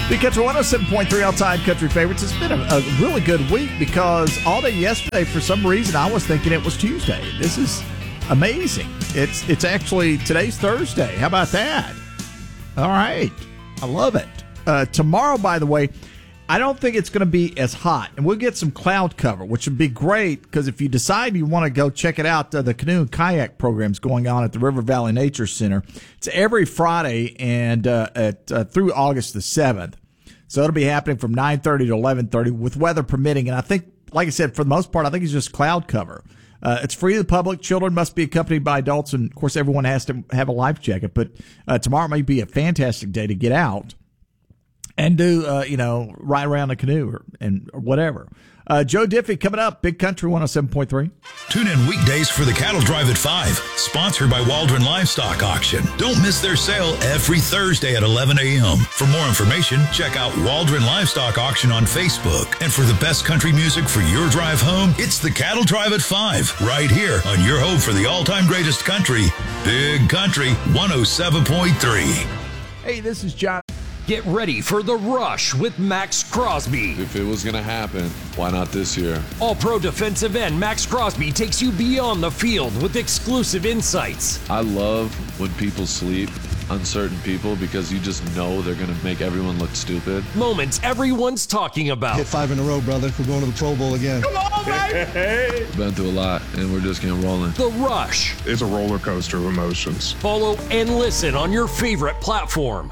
Big Country 107.3 all-time country favorites. It's been a really good week because all day yesterday, for some reason, I was thinking it was Tuesday. This is amazing. It's actually, today's Thursday. How about that? All right. I love it. Tomorrow, by the way, I don't think it's going to be as hot. And we'll get some cloud cover, which would be great because if you decide you want to go check it out, the canoe and kayak program's going on at the River Valley Nature Center. It's every Friday and through August the 7th. So it'll be happening from 9:30 to 11:30 with weather permitting. And I think, like I said, for the most part, I think it's just cloud cover. It's free to the public. Children must be accompanied by adults. And, of course, everyone has to have a life jacket. But tomorrow may be a fantastic day to get out and do, ride around the canoe or whatever. Joe Diffie coming up, Big Country 107.3. Tune in weekdays for the Cattle Drive at 5, sponsored by Waldron Livestock Auction. Don't miss their sale every Thursday at 11 a.m. For more information, check out Waldron Livestock Auction on Facebook. And for the best country music for your drive home, it's the Cattle Drive at 5, right here on your home for the all-time greatest country, Big Country 107.3. Hey, this is John. Get ready for The Rush with Max Crosby. If it was going to happen, why not this year? All-pro defensive end Max Crosby takes you beyond the field with exclusive insights. I love when people sleep, uncertain people, because you just know they're going to make everyone look stupid. Moments everyone's talking about. Hit 5 in a row, brother. We're going to the Pro Bowl again. Come on, baby! We've been through a lot, and we're just getting rolling. The Rush. It's a roller coaster of emotions. Follow and listen on your favorite platform.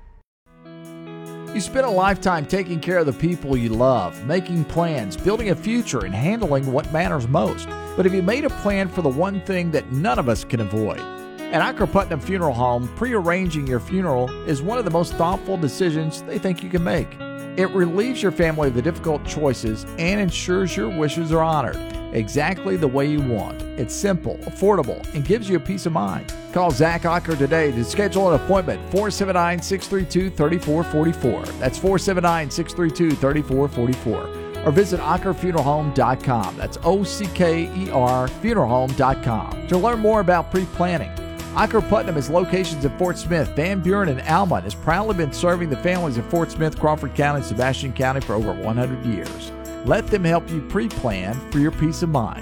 You spend a lifetime taking care of the people you love, making plans, building a future, and handling what matters most. But have you made a plan for the one thing that none of us can avoid? At Iker Putnam Funeral Home, prearranging your funeral is one of the most thoughtful decisions they think you can make. It relieves your family of the difficult choices and ensures your wishes are honored exactly the way you want. It's simple, affordable, and gives you a peace of mind. Call Zach Iker today to schedule an appointment, 479-632-3444. That's 479-632-3444. Or visit IkerFuneralHome.com. That's OCKER Funeralhome.com to learn more about pre-planning. Iker Putnam has locations in Fort Smith, Van Buren, and Alma, and has proudly been serving the families of Fort Smith, Crawford County, and Sebastian County for over 100 years. Let them help you pre-plan for your peace of mind.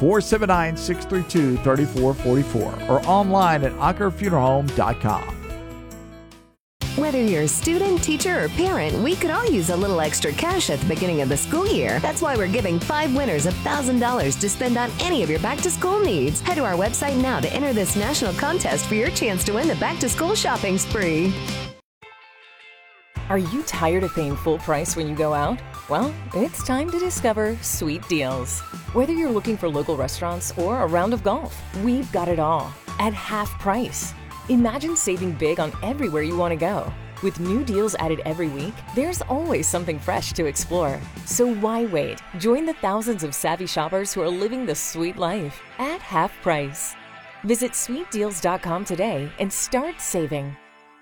479-632-3444 or online at IkerFuneralHome.com. Whether you're a student, teacher, or parent, we could all use a little extra cash at the beginning of the school year. That's why we're giving 5 winners $1,000 to spend on any of your back-to-school needs. Head to our website now to enter this national contest for your chance to win the back-to-school shopping spree. Are you tired of paying full price when you go out? Well, it's time to discover Sweet Deals. Whether you're looking for local restaurants or a round of golf, we've got it all at half price. Imagine saving big on everywhere you want to go. With new deals added every week, there's always something fresh to explore. So why wait? Join the thousands of savvy shoppers who are living the sweet life at half price. Visit sweetdeals.com today and start saving.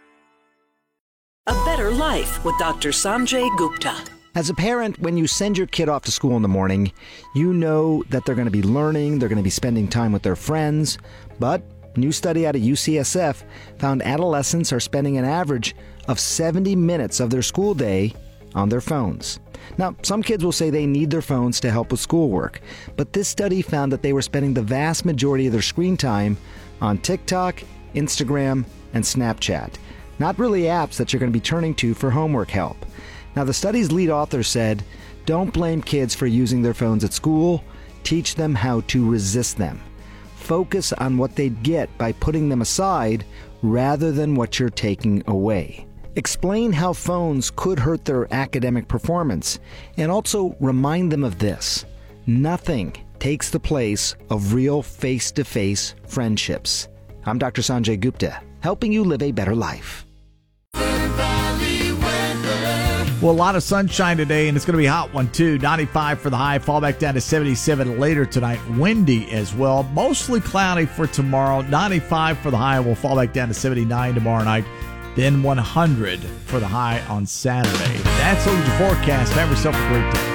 A Better Life with Dr. Sanjay Gupta. As a parent, when you send your kid off to school in the morning, you know that they're going to be learning, they're going to be spending time with their friends. But a new study out of UCSF found adolescents are spending an average of 70 minutes of their school day on their phones. Now, some kids will say they need their phones to help with schoolwork, but this study found that they were spending the vast majority of their screen time on TikTok, Instagram, and Snapchat. Not really apps that you're going to be turning to for homework help. Now, the study's lead author said, don't blame kids for using their phones at school. Teach them how to resist them. Focus on what they'd get by putting them aside rather than what you're taking away. Explain how phones could hurt their academic performance, and also remind them of this. Nothing takes the place of real face-to-face friendships. I'm Dr. Sanjay Gupta, helping you live a better life. Well, a lot of sunshine today, and it's going to be a hot one, too. 95 for the high, fall back down to 77 later tonight. Windy as well. Mostly cloudy for tomorrow. 95 for the high. Will fall back down to 79 tomorrow night. Then 100 for the high on Saturday. That's your forecast. Have yourself a great day.